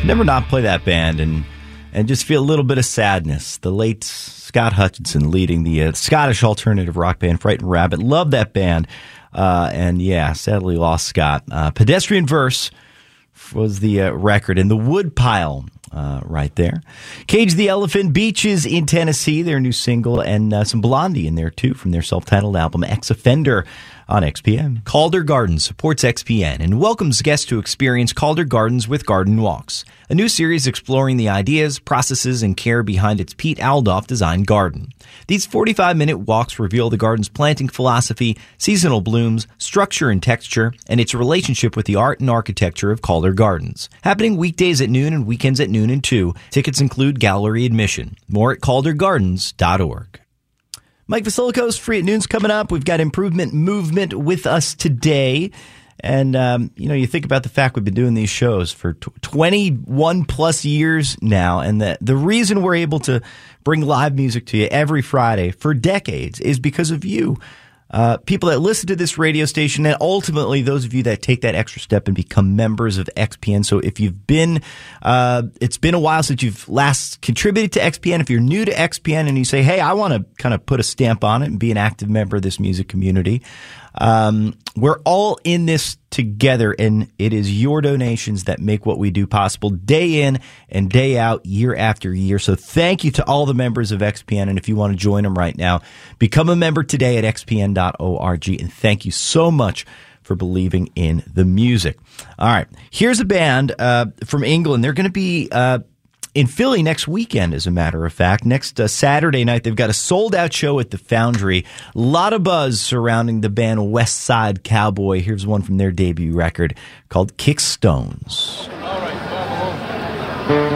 Never not play that band and just feel a little bit of sadness. The late Scott Hutchinson leading the Scottish alternative rock band Frightened Rabbit. Love that band. And yeah, sadly lost Scott. Pedestrian Verse was the record, and the Woodpile right there. Cage the Elephant, Beaches in Tennessee, their new single, and some Blondie in there too from their self-titled album Ex-Offender on XPN. Calder Gardens supports XPN and welcomes guests to experience Calder Gardens with Garden Walks, a new series exploring the ideas, processes, and care behind its Pete Aldoff designed garden. These 45-minute walks reveal the garden's planting philosophy, seasonal blooms, structure and texture, and its relationship with the art and architecture of Calder Gardens. Happening weekdays at noon and weekends at noon and 2. Tickets include gallery admission. More at caldergardens.org. Mike Vasilico's Free at Noon's coming up. We've got Improvement Movement with us today. And, you think about the fact we've been doing these shows for 21 plus years now. And the reason we're able to bring live music to you every Friday for decades is because of you. People that listen to this radio station, and ultimately those of you that take that extra step and become members of XPN. So if you've been, it's been a while since you've last contributed to XPN. If you're new to XPN and you say, hey, I want to kind of put a stamp on it and be an active member of this music community, we're all in this together, and it is your donations that make what we do possible day in and day out, year after year. So thank you to all the members of XPN, and if you want to join them right now, become a member today at xpn.org, and thank you so much for believing in the music. All right, here's a band from England. They're going to be in Philly next weekend, as a matter of fact. Next Saturday night, they've got a sold-out show at the Foundry. A lot of buzz surrounding the band West Side Cowboy. Here's one from their debut record called Kick Stones.